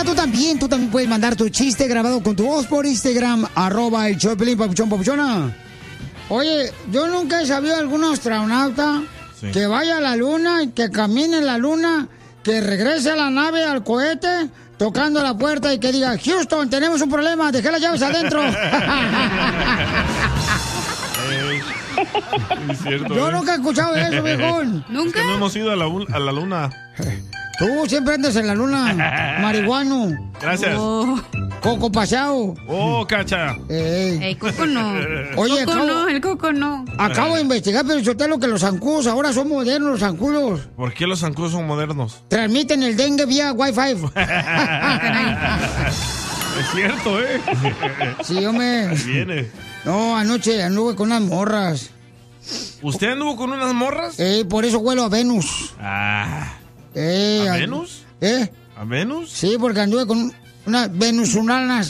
Papuchona, tú también puedes mandar tu chiste grabado con tu voz por Instagram, @el show de Piolín, Papuchón, Papuchona. Oye, yo nunca he sabido de algún astronauta que vaya a la luna, que camine en la luna, que regrese a la nave, al cohete, tocando la puerta y que diga, Houston, tenemos un problema, dejé las llaves adentro. Es cierto, yo nunca he escuchado eso, viejón. ¿Nunca? Es que no hemos ido a la luna. Tú siempre andas en la luna, marihuano. Gracias. Coco paseado. Oh, Cacha. El Coco no. Oye, el Coco no. Acabo de investigar, pero yo te lo que los zancudos ahora son modernos, los zancudos. ¿Por qué los zancudos son modernos? Transmiten el dengue vía Wi-Fi. Es cierto, ¿eh? Sí, hombre. Viene. No, anoche anduve con unas morras. ¿Usted anduvo con unas morras? Por eso huelo a Venus. ¿A Venus? ¿A Venus? Sí, porque anduve con unas venezolanas.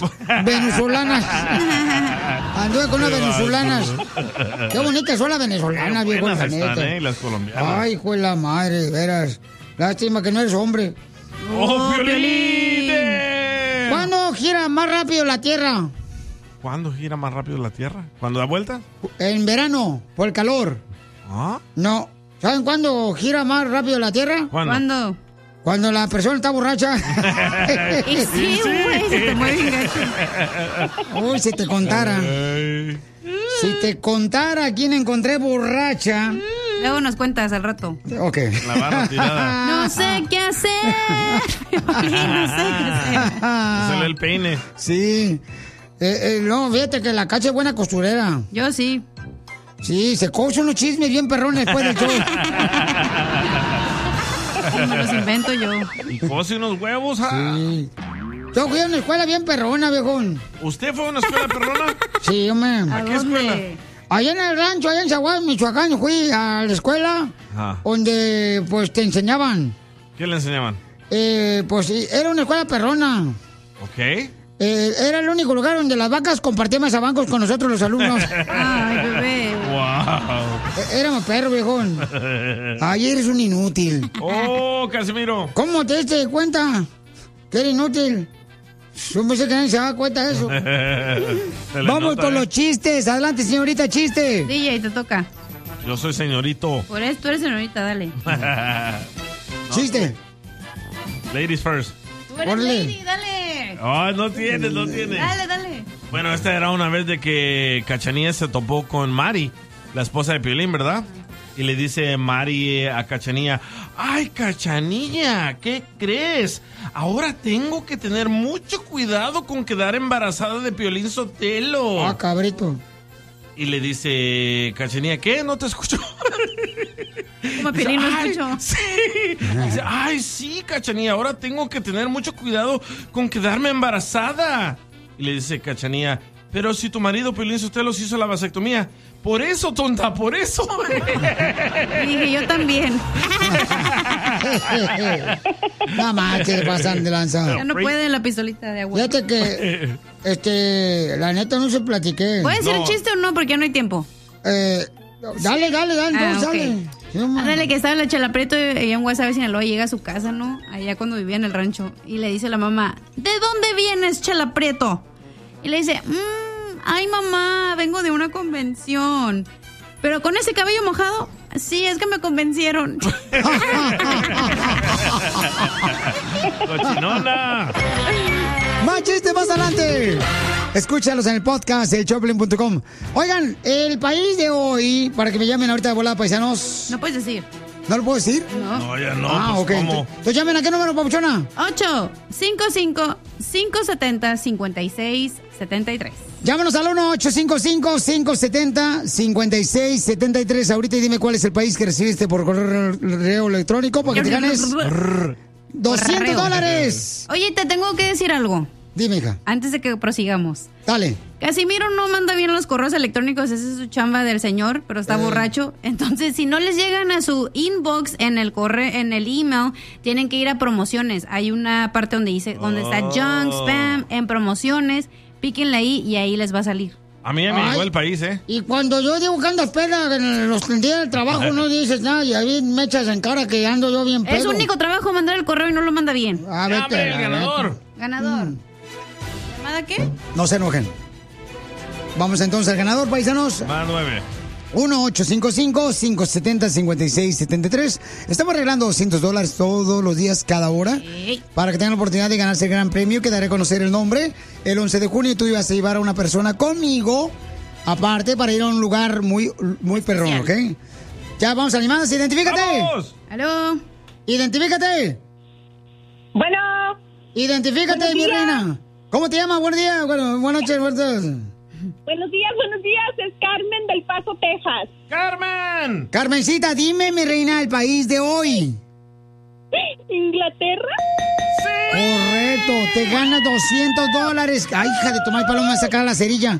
Anduve con unas venezolanas. Qué bonitas son las venezolanas, viejo. Buenas están, las colombianas. Ay, hijo de la madre, de veras. Lástima que no eres hombre. ¡Oh, Piolín! ¿Cuándo gira más rápido la Tierra? ¿Cuándo gira más rápido la Tierra? ¿Cuándo da vuelta? En verano, por el calor. ¿Ah? No. ¿Saben cuándo gira más rápido la Tierra? ¿Cuándo? Cuando la persona está borracha. Y sí, güey, se te mueve bien gacho. Uy, si te contara. Si te contara quién encontré borracha. Luego nos cuentas al rato. Ok. La barra tirada. No sé qué hacer. No sé qué hacer. Hacerle el peine. Sí. No, fíjate que la Cacha es buena costurera. Yo sí. Sí, se cose unos chismes bien perrones después del show. Me los invento yo. Y cose unos huevos. Sí. Yo fui a una escuela bien perrona, viejón. ¿Usted fue a una escuela perrona? Sí, hombre. ¿A qué escuela? Allá en el rancho, allá en Zaguay, Michoacán, fui a la escuela donde, pues, te enseñaban. ¿Qué le enseñaban? Pues, era una escuela perrona. Ok. Era el único lugar donde las vacas compartían mesabancos con nosotros los alumnos. Ay, bebé. Wow. Éramos perros, viejón. Ay, eres un inútil. Oh, Casimiro. ¿Cómo te diste cuenta que eres inútil? Yo pensé que nadie se daba cuenta de eso. Vamos con los chistes. Adelante, señorita, chiste. DJ, te toca. Yo soy señorito. Por eso tú eres señorita, dale. Chiste. Ladies first. Tú eres lady, dale. Oh, no tiene. Dale. Bueno, esta era una vez de que Cachanilla se topó con Mari, la esposa de Piolín, ¿verdad? Y le dice Mari a Cachanilla, ¡ay, Cachanilla! ¿Qué crees? Ahora tengo que tener mucho cuidado con quedar embarazada de Piolín Sotelo. Ah, cabrito. Y le dice Cachanilla, ¿qué? ¿No te escucho? Como Piolín no escuchó. Sí. Dice, ¡ay, sí, Cachanilla! Ahora tengo que tener mucho cuidado con quedarme embarazada. Y le dice Cachanilla, pero si tu marido Piolín Sotelo se hizo la vasectomía. Por eso, tonta, por eso. Dije, yo también. Nada más que le pasan de lanza. Ya no puede la pistolita de agua. Fíjate que, la neta no se platiqué. ¿Puede ser chiste o no? Porque ya no hay tiempo. Dale, entonces okay. dale. Ándale, que estaba en la Chela Prieto y en Guasave, Sinaloa, llega a su casa, ¿no? Allá cuando vivía en el rancho. Y le dice a la mamá, ¿de dónde vienes, Chela Prieto? Y le dice, ay, mamá, vengo de una convención. ¿Pero con ese cabello mojado? Sí, es que me convencieron. ¡Cochinona! ¡Más chistes más adelante! Escúchalos en el podcast, elchoplin.com. Oigan, el país de hoy, para que me llamen ahorita de volada, paisanos. No puedes decir. ¿No lo puedo decir? No, ya no. Ah, pues, ok. ¿cómo? Entonces llamen a qué número, papuchona. 855-570-5673. Llámanos al 1-855-570-5673. Ahorita y dime cuál es el país que recibiste por correo electrónico para que te ganes $200. Oye, te tengo que decir algo. Dime, hija. Antes de que prosigamos. Dale. Casimiro no manda bien los correos electrónicos, esa es su chamba del señor, pero está borracho. Entonces, si no les llegan a su inbox en el email, tienen que ir a promociones. Hay una parte donde dice, donde está junk, spam, en promociones, píquenle ahí y ahí les va a salir. A mí ya me llegó el país, ¿eh? Y cuando yo digo que andas peda en los días del trabajo, no dices nada y ahí me echas en cara que ando yo bien pedo. Es su único trabajo mandar el correo y no lo manda bien. A ver, el ganador. Ganador. ¿Llamada qué? No se enojen. Vamos entonces al ganador, paisanos. Va 9. 1-855-570-5673. Estamos arreglando $200 todos los días, cada hora, para que tengan la oportunidad de ganarse el gran premio que daré a conocer el nombre. El 11 de junio tú ibas a llevar a una persona conmigo, aparte, para ir a un lugar muy perrón, ¿ok? Ya vamos a llamadas, identifícate. ¡Vamos! ¿Aló? Identifícate. Bueno. Identifícate, mi reina. ¿Cómo te llamas? Buenos días. Bueno, buenas noches, buenos días. Buenos días. Es Carmen del Paso, Texas. ¡Carmen! Carmencita, dime, mi reina, el país de hoy. ¿Inglaterra? ¡Sí! Correcto, te ganas $200. Ay, hija de tomar paloma, sacar la cerilla.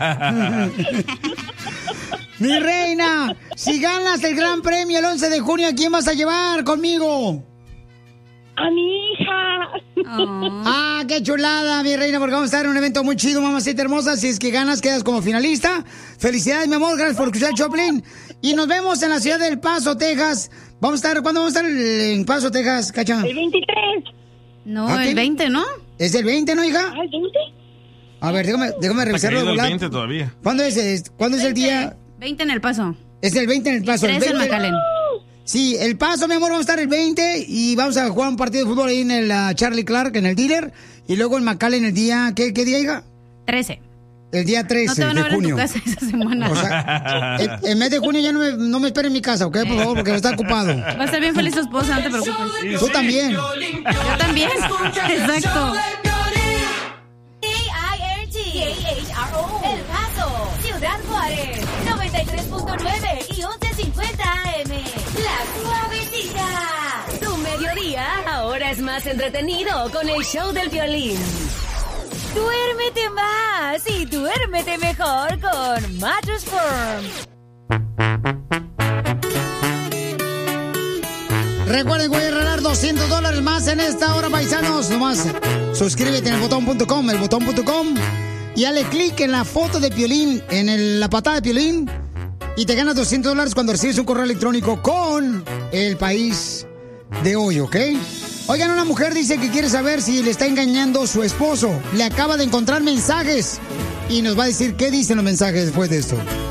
Mi reina, si ganas el gran premio el 11 de junio, ¿a quién vas a llevar conmigo? A mi hija. Oh. Ah, qué chulada, mi reina, porque vamos a estar en un evento muy chido, mamacita hermosa. Si es que ganas, quedas como finalista. Felicidades, mi amor, gracias por escuchar Choplin. Y nos vemos en la ciudad del Paso, Texas. ¿Cuándo vamos a estar en Paso, Texas, Cacha? El 23. No, el 20, ¿no? ¿Es el 20, no, hija? ¿El 20? A ver, déjame revisarlo. Está caído el 20 todavía. ¿Cuándo es el día? 20 en el Paso. Es el 20 en el Paso. 3 en McAllen. Sí, el Paso, mi amor, vamos a estar el 20 y vamos a jugar un partido de fútbol ahí en el Charlie Clark, en el dealer. Y luego en McAllen el día, ¿qué día, hija? 13. El día 13 No te van a de ver junio. en tu casa esa semana. O sea, el mes de junio ya no me esperen en mi casa, ¿ok? Por favor, porque está ocupado. Va a ser bien feliz tu esposa, no te preocupes. Tú también. Yo también. Exacto. KIRG, El Paso, Ciudad Juárez, 93.9 y 1150 AM. La Suavecita. Tu mediodía ahora es más entretenido con el show del violín. Duérmete más y duérmete mejor con Mattress Firm. Recuerden, voy a regalar $200 más en esta hora, paisanos. Nomás suscríbete en elbotón.com, y dale clic en la foto de Piolín, en la patada de Piolín, y te ganas $200 cuando recibes un correo electrónico con el país de hoy, ¿ok? Oigan, una mujer dice que quiere saber si le está engañando su esposo. Le acaba de encontrar mensajes y nos va a decir qué dicen los mensajes después de esto.